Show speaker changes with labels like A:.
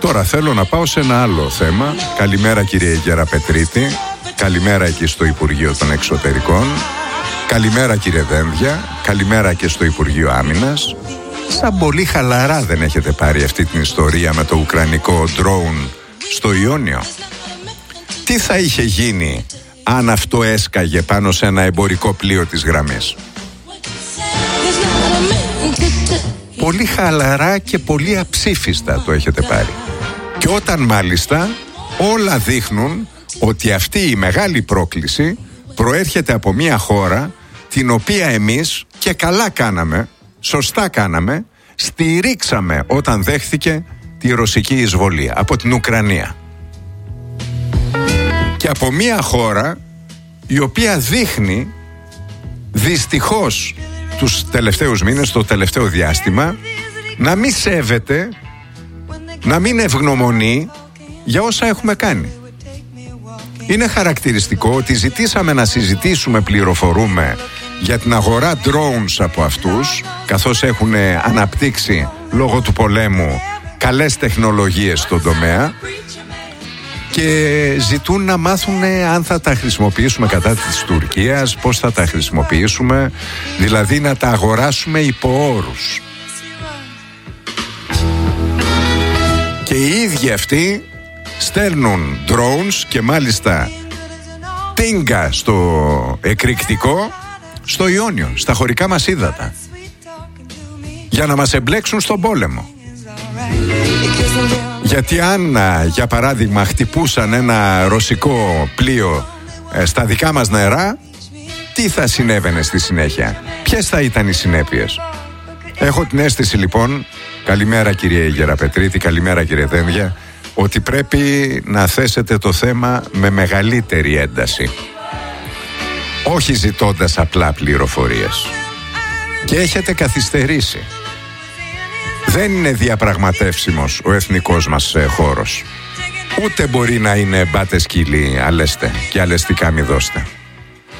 A: Τώρα θέλω να πάω σε ένα άλλο θέμα. Καλημέρα κύριε Γεραπετρίτη. Καλημέρα εκεί στο Υπουργείο των Εξωτερικών. Καλημέρα κύριε Δένδια. Καλημέρα και στο Υπουργείο Άμυνας. Σαν πολύ χαλαρά δεν έχετε πάρει αυτή την ιστορία με το ουκρανικό drone στο Ιόνιο? Τι θα είχε γίνει αν αυτό έσκαγε πάνω σε ένα εμπορικό πλοίο της γραμμής? Πολύ χαλαρά και πολύ αψήφιστα το έχετε πάρει. Και όταν μάλιστα όλα δείχνουν ότι αυτή η μεγάλη πρόκληση προέρχεται από μια χώρα την οποία εμείς, και καλά κάναμε, σωστά κάναμε, στηρίξαμε όταν δέχθηκε τη ρωσική εισβολή από την Ουκρανία. Και από μια χώρα η οποία δείχνει δυστυχώς τους τελευταίους μήνες, το τελευταίο διάστημα, να μην σέβεται, να μην ευγνωμονεί για όσα έχουμε κάνει. Είναι χαρακτηριστικό ότι ζητήσαμε να συζητήσουμε, πληροφορούμε, για την αγορά drones από αυτούς, καθώς έχουν αναπτύξει λόγω του πολέμου καλές τεχνολογίες στον τομέα, και ζητούν να μάθουν αν θα τα χρησιμοποιήσουμε κατά της Τουρκίας, πώς θα τα χρησιμοποιήσουμε, δηλαδή να τα αγοράσουμε υπό όρους. Και οι ίδιοι αυτοί στέλνουν drones, και μάλιστα τίνγκα στο εκρηκτικό, στο Ιόνιο, στα χωρικά μας ύδατα, για να μας εμπλέξουν στον πόλεμο. Γιατί αν, για παράδειγμα, χτυπούσαν ένα ρωσικό πλοίο στα δικά μας νερά, τι θα συνέβαινε στη συνέχεια? Ποιες θα ήταν οι συνέπειες? Έχω την αίσθηση λοιπόν, καλημέρα κύριε Γεραπετρίτη, καλημέρα κύριε Δένδια, ότι πρέπει να θέσετε το θέμα με μεγαλύτερη ένταση, όχι ζητώντας απλά πληροφορίες. Και έχετε καθυστερήσει. Δεν είναι διαπραγματεύσιμος ο εθνικός μας χώρος. Ούτε μπορεί να είναι μπάτε σκύλι αλέστε και αλεστικά μη δώστε.